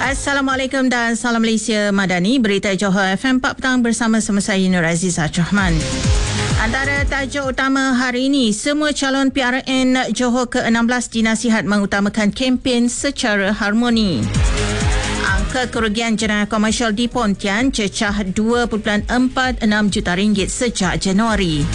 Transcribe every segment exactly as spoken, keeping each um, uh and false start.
Assalamualaikum dan salam Malaysia Madani. Berita Johor F M empat petang bersama sama saya Nur Azizah Rahman. Antara tajuk utama hari ini, semua calon P R N Johor ke enam belas dinasihat mengutamakan kempen secara harmoni. Angka kerugian jenayah komersial di Pontian cecah dua perpuluhan empat enam juta ringgit sejak Januari.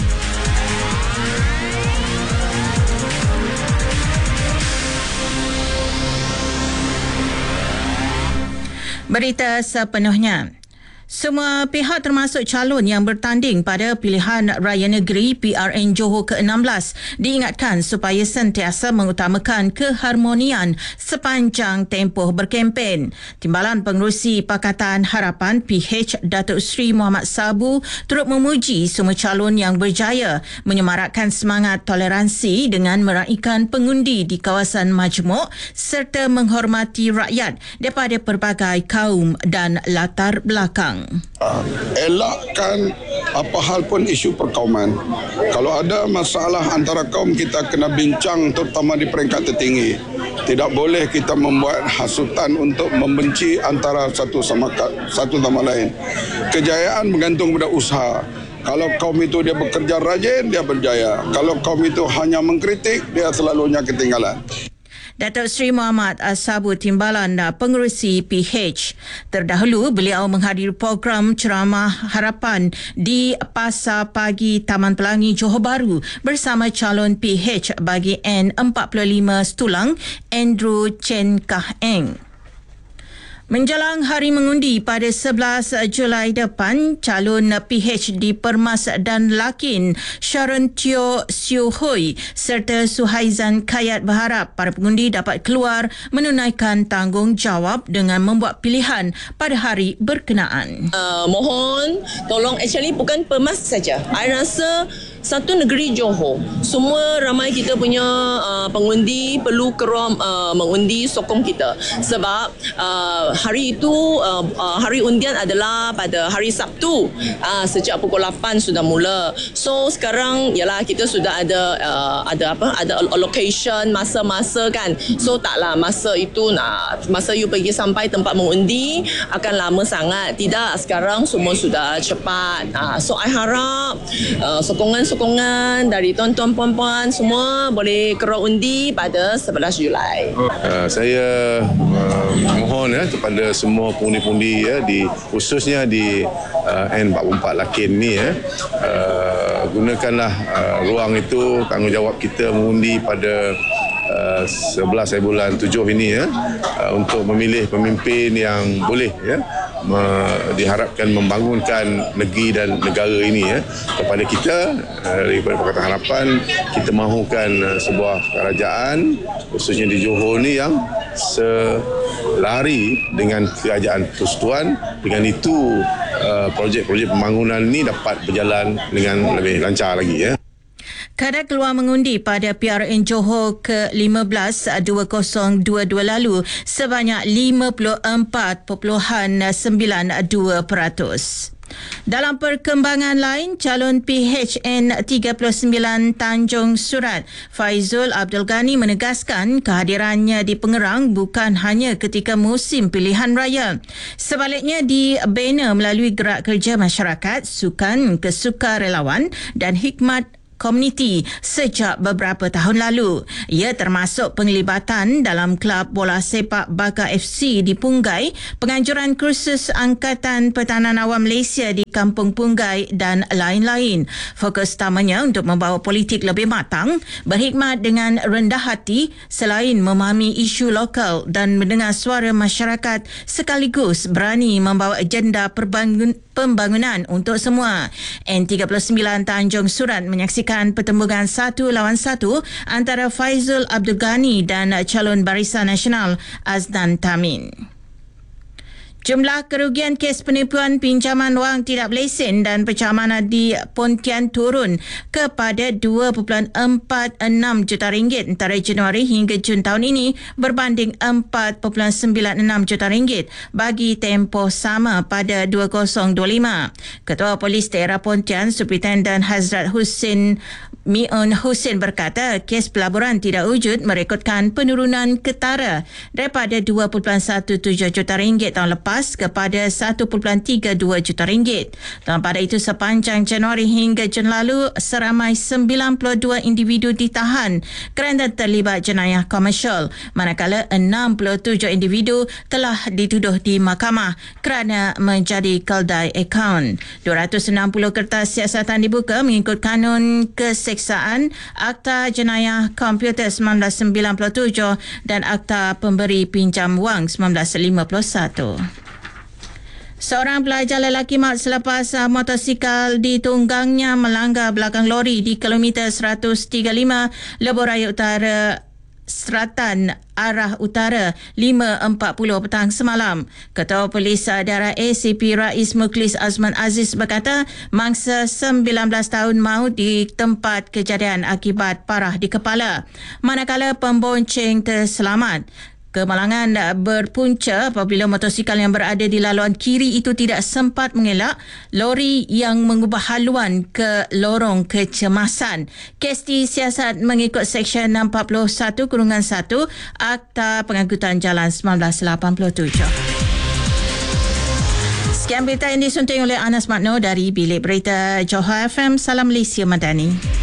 Berita sepenuhnya. Semua pihak termasuk calon yang bertanding pada pilihan raya negeri P R N Johor ke enam belas diingatkan supaya sentiasa mengutamakan keharmonian sepanjang tempoh berkempen. Timbalan Pengerusi Pakatan Harapan P H Datuk Seri Muhammad Sabu turut memuji semua calon yang berjaya menyemarakkan semangat toleransi dengan meraikan pengundi di kawasan majmuk serta menghormati rakyat daripada pelbagai kaum dan latar belakang. Uh, elakkan apa hal pun isu perkauman. Kalau ada masalah antara kaum, kita kena bincang terutama di peringkat tertinggi. Tidak boleh kita membuat hasutan untuk membenci antara satu sama satu sama lain. Kejayaan bergantung pada usaha. Kalau kaum itu dia bekerja rajin, dia berjaya. Kalau kaum itu hanya mengkritik, dia selalunya ketinggalan. Datuk Seri Muhammad Sabu Timbalan Pengerusi P H. Terdahulu beliau menghadiri program ceramah harapan di Pasar Pagi Taman Pelangi Johor Bahru bersama calon P H bagi N empat puluh lima Setulang Andrew Chen Kah Eng. Menjelang hari mengundi pada sebelas Julai depan, calon P H di Permas dan Lakin Sharon Teo Siu Hui serta Suhaizan Kayat berharap para pengundi dapat keluar menunaikan tanggungjawab dengan membuat pilihan pada hari berkenaan. Uh, mohon tolong, actually bukan Permas saja. I rasa satu negeri Johor, semua ramai kita punya uh, pengundi perlu kerum uh, mengundi sokong kita sebab uh, hari itu uh, uh, hari undian adalah pada hari Sabtu uh, sejak pukul lapan sudah mula. So sekarang ialah kita sudah ada uh, ada apa ada allocation masa-masa kan. So taklah masa itu nah masa you pergi sampai tempat mengundi akan lama sangat. Tidak, sekarang semua sudah cepat. Uh, so I harap uh, sokongan sokongan dari tuan-tuan puan-puan semua boleh kerau undi pada sebelas Julai. Uh, saya uh, mohon ya kepada semua pundi-pundi ya di khususnya di uh, N empat puluh empat Lakin ni ya, uh, gunakanlah uh, ruang itu, tanggungjawab kita mengundi pada Uh, sebelas bulan tujuh ini ya, uh, untuk memilih pemimpin yang boleh ya me- diharapkan membangunkan negeri dan negara ini ya. Kepada kita uh, daripada Pakatan Harapan, kita mahukan uh, sebuah kerajaan khususnya di Johor ni yang selari dengan kerajaan persekutuan. Dengan itu uh, projek-projek pembangunan ini dapat berjalan dengan lebih lancar lagi ya. Kadar keluar mengundi pada P R N Johor ke lima belas dua ribu dua puluh dua lalu sebanyak lima puluh empat perpuluhan sembilan dua peratus. Dalam perkembangan lain, calon P H N tiga puluh sembilan Tanjung Surat Faizul Abdul Ghani menegaskan kehadirannya di Pengerang bukan hanya ketika musim pilihan raya. Sebaliknya dibina melalui gerak kerja masyarakat, sukan kesukarelawan dan hikmat komuniti sejak beberapa tahun lalu. Ia termasuk penglibatan dalam Kelab Bola Sepak Bakar F C di Punggai, penganjuran kursus Angkatan Pertahanan Awam Malaysia di Kampung Punggai dan lain-lain. Fokus utamanya untuk membawa politik lebih matang, berhikmat dengan rendah hati selain memahami isu lokal dan mendengar suara masyarakat sekaligus berani membawa agenda perbangun pembangunan untuk semua. N tiga puluh sembilan Tanjung Surat menyaksikan pertembungan satu lawan satu antara Faizul Abdul Ghani dan calon Barisan Nasional Aznan Tamin. Jumlah kerugian kes penipuan pinjaman wang tidak berlesen dan pecahan di Pontian turun kepada dua perpuluhan empat enam juta ringgit antara Januari hingga Jun tahun ini berbanding empat perpuluhan sembilan enam juta ringgit bagi tempoh sama pada dua ribu dua puluh lima. Ketua Polis Daerah Pontian, Superintendent Hazrat Hussein Mi'un Hussein berkata kes pelaburan tidak wujud merekodkan penurunan ketara daripada dua perpuluhan satu tujuh juta ringgit tahun lepas kepada satu perpuluhan tiga dua juta ringgit. Dan pada itu sepanjang Januari hingga Jun lalu seramai sembilan puluh dua individu ditahan kerana terlibat jenayah komersial, manakala enam puluh tujuh individu telah dituduh di mahkamah kerana menjadi keldai akaun. dua ratus enam puluh kertas siasatan dibuka mengikut kanun keseksaan, Akta Jenayah Komputer seribu sembilan ratus sembilan puluh tujuh dan Akta Pemberi Pinjam Wang seribu sembilan ratus lima puluh satu. Seorang pelajar lelaki maut selepas uh, motosikal ditunggangnya melanggar belakang lori di kilometer seratus tiga puluh lima Lebuh Raya Utara Seratan arah utara lima empat puluh petang semalam. Ketua Polis Daerah A C P Rais Mukhlis Azman Aziz berkata mangsa sembilan belas tahun maut di tempat kejadian akibat parah di kepala, manakala pembonceng terselamat. Kemalangan berpunca apabila motosikal yang berada di laluan kiri itu tidak sempat mengelak lori yang mengubah haluan ke lorong kecemasan. Kes disiasat mengikut Seksyen enam empat satu kurungan satu Akta Pengangkutan Jalan seribu sembilan ratus lapan puluh tujuh. Sekian berita yang disunting oleh Anas Makno dari Bilik Berita Johor F M. Salam Malaysia Madani.